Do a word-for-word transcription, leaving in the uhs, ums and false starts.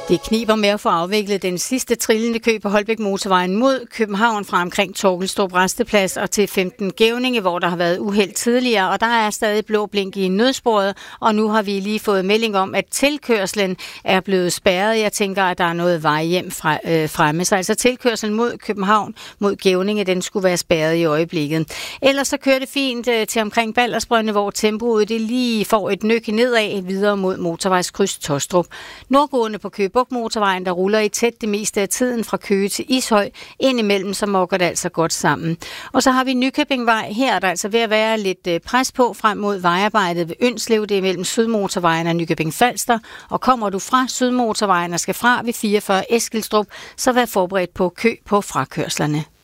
Det kniber med at få afviklet den sidste trillende kø på Holbæk Motorvejen mod København fra omkring Torkelstrup Rasteplads og til femten Gævninge, hvor der har været uheld tidligere, og der er stadig blå blink i nødsporet, og nu har vi lige fået melding om, at tilkørslen er blevet spærret. Jeg tænker, at der er noget vej hjem fra, øh, fremme, så altså tilkørslen mod København, mod Gævninge, den skulle være spærret i øjeblikket. Ellers så kører det fint øh, til omkring Baldersbrønde, hvor tempoet det lige får et nyk nedad videre mod motorvejskryds Tostrup. Nordgående på Køge Bugt Motorvejen, der ruller i tæt det meste af tiden fra Køge til Ishøj. Indimellem så mokker det altså godt sammen. Og så har vi Nykøbingvej. Her er der altså ved at være lidt pres på frem mod vejarbejdet ved Ønslev. Det er mellem Sydmotorvejen og Nykøbing Falster. Og kommer du fra Sydmotorvejen og skal fra ved fireogfyrre Eskilstrup, så vær forberedt på kø på frakørslerne.